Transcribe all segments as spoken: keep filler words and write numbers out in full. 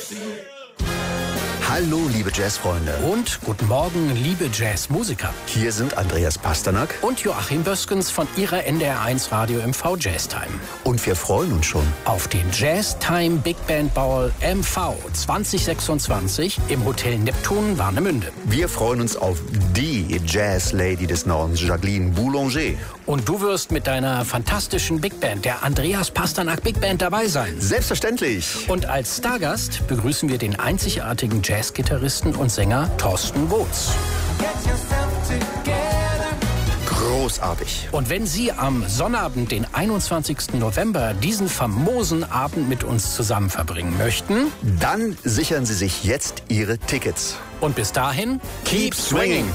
Hallo, liebe Jazzfreunde. Und guten Morgen, liebe Jazzmusiker. Hier sind Andreas Pasternak und Joachim Böskens von Ihrer N D R eins Radio M V Jazz Time. Und wir freuen uns schon auf den Jazz Time Big Band Ball M V zwanzig sechsundzwanzig im Hotel Neptun Warnemünde. Wir freuen uns auf die Jazz Lady des Nordens, Jacqueline Boulanger. Und du wirst mit deiner fantastischen Big Band, der Andreas Pasternak Big Band, dabei sein. Selbstverständlich. Und als Stargast begrüßen wir den einzigartigen Jazzgitarristen und Sänger Thorsten Woods. Großartig. Und wenn Sie am Sonnabend, den einundzwanzigsten November, diesen famosen Abend mit uns zusammen verbringen möchten, dann sichern Sie sich jetzt Ihre Tickets. Und bis dahin, keep swinging!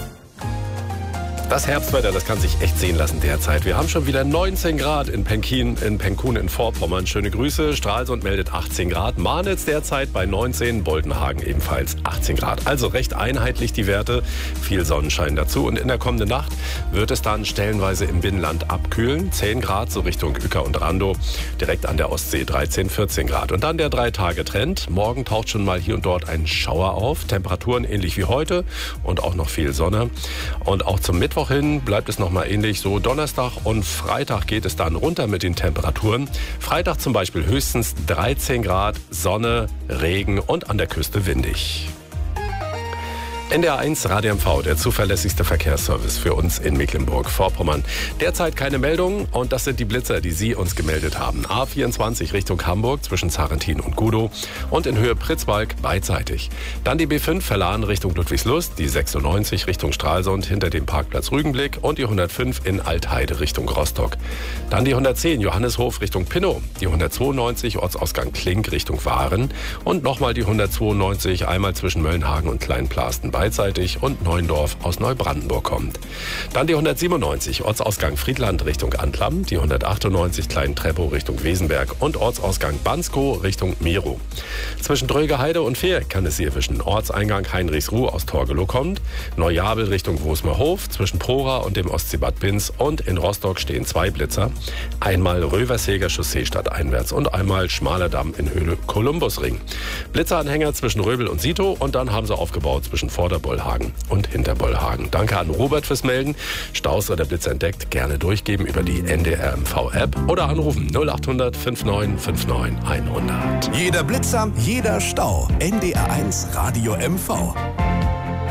Das Herbstwetter, das kann sich echt sehen lassen derzeit. Wir haben schon wieder neunzehn Grad in Penkin, in Penkun in Vorpommern. Schöne Grüße. Stralsund meldet achtzehn Grad. Marnitz derzeit bei neunzehn. Boltenhagen ebenfalls achtzehn Grad. Also recht einheitlich die Werte. Viel Sonnenschein dazu. Und in der kommenden Nacht wird es dann stellenweise im Binnenland abkühlen. zehn Grad so Richtung Uecker und Randow. Direkt an der Ostsee dreizehn, vierzehn Grad. Und dann der Drei-Tage-Trend. Morgen taucht schon mal hier und dort ein Schauer auf. Temperaturen ähnlich wie heute und auch noch viel Sonne. Und auch zum Mittwoch hin bleibt es nochmal ähnlich. So Donnerstag und Freitag geht es dann runter mit den Temperaturen. Freitag zum Beispiel höchstens dreizehn Grad, Sonne, Regen und an der Küste windig. N D R eins Radio M V, der zuverlässigste Verkehrsservice für uns in Mecklenburg-Vorpommern. Derzeit keine Meldungen und das sind die Blitzer, die Sie uns gemeldet haben. A vierundzwanzig Richtung Hamburg zwischen Zarentin und Gudow und in Höhe Pritzwalk beidseitig. Dann die B fünf Verlahen Richtung Ludwigslust, die sechsundneunzig Richtung Stralsund hinter dem Parkplatz Rügenblick und die hundertfünf in Altheide Richtung Rostock. Dann die hundertzehn Johanneshof Richtung Pinnow, die hundertzweiundneunzig Ortsausgang Klink Richtung Waren und nochmal die hundertzweiundneunzig einmal zwischen Möllenhagen und Kleinplasten beidseitig und Neuendorf aus Neubrandenburg kommt. Dann die hundertsiebenundneunzig Ortsausgang Friedland Richtung Antlam, die hundertachtundneunzig Klein-Treppow Richtung Wesenberg und Ortsausgang Banskow Richtung Merow. Zwischen Drögeheide und Viereck kann es Sie erwischen. Ortseingang Heinrichsruh aus Torgelow kommt, Neujabel Richtung Wosmerhof, zwischen Prora und dem Ostseebad Binz und in Rostock stehen zwei Blitzer. Einmal Röverseger Chaussee stadteinwärts und einmal Schmaler Damm in Höhle Kolumbusring. Blitzeranhänger zwischen Röbel und Sito und dann haben sie aufgebaut zwischen Vorderbollhagen und Hinterbollhagen. Danke an Robert fürs Melden. Staus oder Blitzer entdeckt, gerne durchgeben über die N D R M V App oder anrufen null acht hundert neunundfünfzig neunundfünfzig hundert. Jeder Blitzer, jeder Stau. N D R eins Radio M V.